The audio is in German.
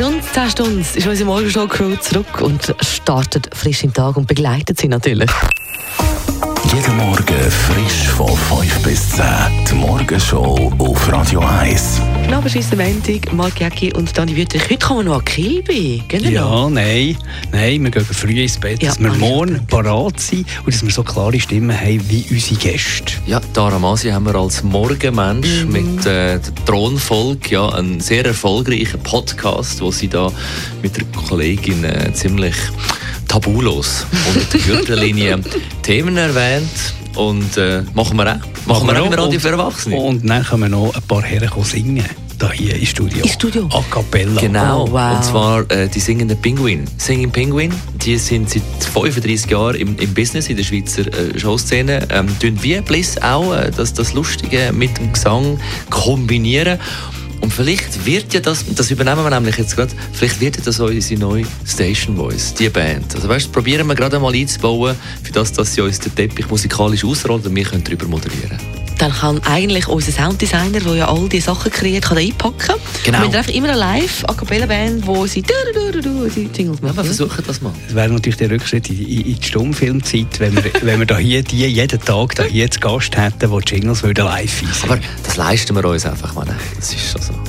In rund 10 Stunden ist unsere Morgenshow-Crew zurück und startet frisch im Tag und begleitet sie natürlich. Jeden Morgen frisch von 5 bis 10. Die Morgenshow auf Radio 1. Nachbeschissener Montag, Marc Jäcki und Dani Wüttrich. Heute kommen wir noch an Kilby. Ja, nein, wir gehen früh ins Bett, dass wir morgen parat sind und dass wir so klare Stimmen haben wie unsere Gäste. Ja, Dara Masi haben wir als Morgenmensch mit der Thronfolge, ja, einen sehr erfolgreichen Podcast, wo sie da mit der Kollegin ziemlich tabulos unter der Gürtellinie Themen erwähnt. Und machen wir auch im Radio für Erwachsene. Und dann können wir noch ein paar Herren singen. Hier im Studio. A cappella. Genau. Oh, wow. Und zwar die singenden Pinguin. Singing Penguin. Die sind seit 35 Jahren im Business in der Schweizer Showszene. Tun wie Bliss auch das Lustige mit dem Gesang kombinieren. Und vielleicht wird ja das übernehmen wir nämlich jetzt gerade, vielleicht wird ja das unsere neue Station Voice, die Band. Also weißt, probieren wir gerade mal einzubauen, für das, dass sie uns den Teppich musikalisch ausrollen und wir können darüber moderieren. Dann kann eigentlich unser Sounddesigner, der ja all diese Sachen kreiert, kann einpacken. Genau. Wir haben einfach immer eine Live-A-Cappella-Band, wo sie die Jingles machen. Aber versuchen das mal. Es wäre natürlich der Rückschritt in die Stummfilmzeit, wenn wir da hier jeden Tag da hier zu Gast hätten, die Jingles live sein. Aber das leisten wir uns einfach mal. Das ist schon so.